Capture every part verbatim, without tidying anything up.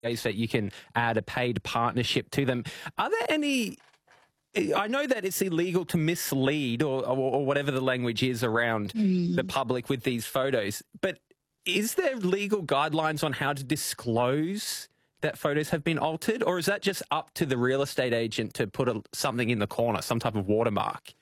ways that you can add a paid partnership to them. Are there any... I know that it's illegal to mislead or, or, or whatever the language is around mm. the public with these photos, but is there legal guidelines on how to disclose that photos have been altered, or is that just up to the real estate agent to put a, something in the corner, some type of watermark?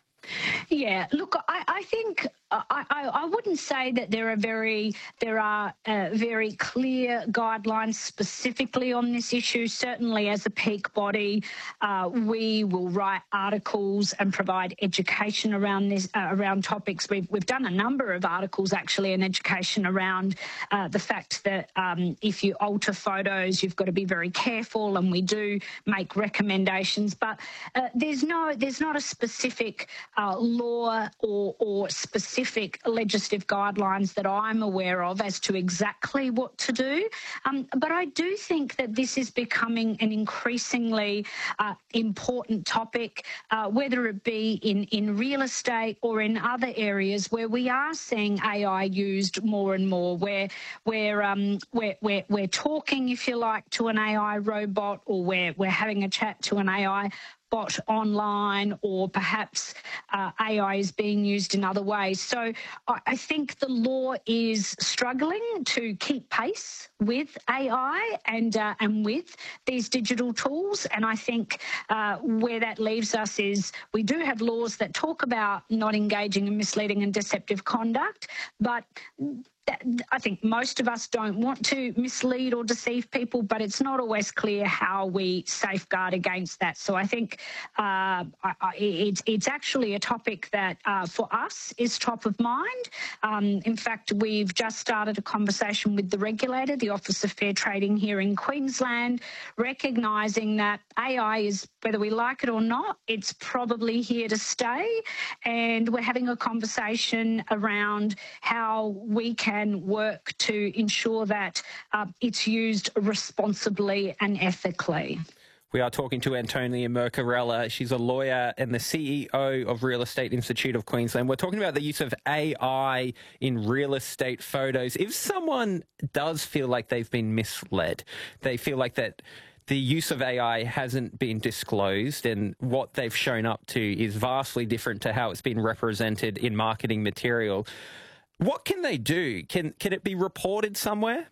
Yeah, look, I, I think I, I, I wouldn't say that there are very there are uh, very clear guidelines specifically on this issue. Certainly, as a peak body, uh, we will write articles and provide education around this uh, around topics. We've we've done a number of articles actually in education around uh, the fact that um, if you alter photos, you've got to be very careful, and we do make recommendations. But uh, there's no there's not a specific Uh, law or, or specific legislative guidelines that I'm aware of as to exactly what to do. Um, but I do think that this is becoming an increasingly uh, important topic, uh, whether it be in, in real estate or in other areas where we are seeing A I used more and more, where, where um, we're, we're, we're talking, if you like, to an A I robot, or we're, we're having a chat to an A I bot online, or perhaps uh, A I is being used in other ways. So I, I think the law is struggling to keep pace with A I and uh, and with these digital tools. And I think uh, where that leaves us is we do have laws that talk about not engaging in misleading and deceptive conduct, but that, I think most of us don't want to mislead or deceive people, but it's not always clear how we safeguard against that. So I think uh, I, I, it's, it's actually a topic that uh, for us is top of mind. Um, in fact, we've just started a conversation with the regulator, the Office of Fair Trading here in Queensland, recognising that A I is, whether we like it or not, it's probably here to stay. And we're having a conversation around how we can work to ensure that uh, it's used responsibly and ethically. We are talking to Antonia Mercarella. She's a lawyer and the C E O of Real Estate Institute of Queensland. We're talking about the use of A I in real estate photos. If someone does feel like they've been misled, they feel like that the use of A I hasn't been disclosed and what they've shown up to is vastly different to how it's been represented in marketing material, what can they do? Can can it be reported somewhere?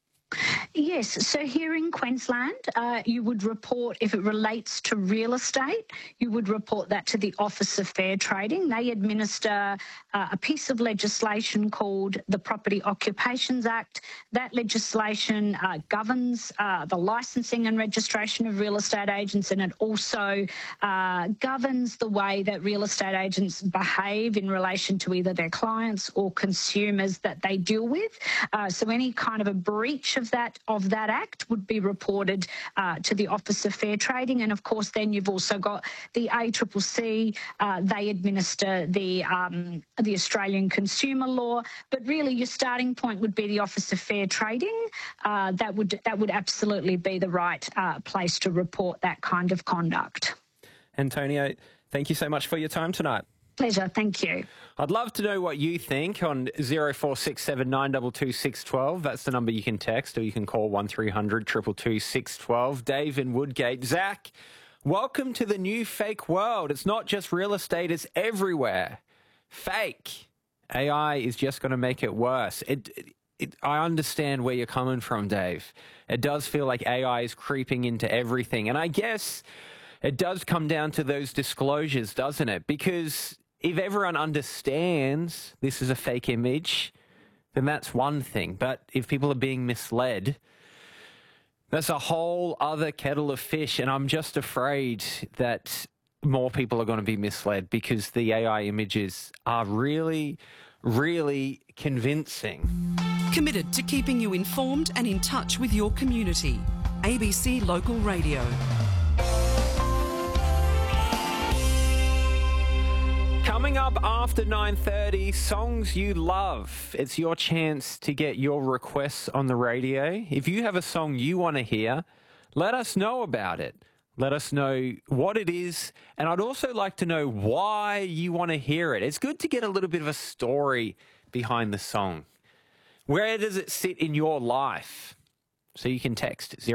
Yes. So here in Queensland, uh, you would report, if it relates to real estate, you would report that to the Office of Fair Trading. They administer uh, a piece of legislation called the Property Occupations Act. That legislation uh, governs uh, the licensing and registration of real estate agents, and it also uh, governs the way that real estate agents behave in relation to either their clients or consumers that they deal with. Uh, so any kind of a breach of that of that act would be reported uh, to the Office of Fair Trading. And of course then you've also got the A C C C. Uh, they administer the um, the Australian consumer law, but really your starting point would be the Office of Fair Trading. Uh, that would that would absolutely be the right uh, place to report that kind of conduct. Antonia, thank you so much for your time tonight. Pleasure, thank you. I'd love to know what you think on zero four six seven nine two two six one two. That's the number you can text, or you can call one three hundred two two two six one two. Dave in Woodgate. Zach, welcome to the new fake world. It's not just real estate, it's everywhere. Fake. A I is just going to make it worse. It, it, it, I understand where you're coming from, Dave. It does feel like A I is creeping into everything. And I guess it does come down to those disclosures, doesn't it? Because if everyone understands this is a fake image, then that's one thing. But if people are being misled, that's a whole other kettle of fish. And I'm just afraid that more people are going to be misled because the A I images are really, really convincing. Committed to keeping you informed and in touch with your community. A B C Local Radio. Coming up after nine thirty, songs you love. It's your chance to get your requests on the radio. If you have a song you want to hear, let us know about it. Let us know what it is, and I'd also like to know why you want to hear it. It's good to get a little bit of a story behind the song. Where does it sit in your life? So you can text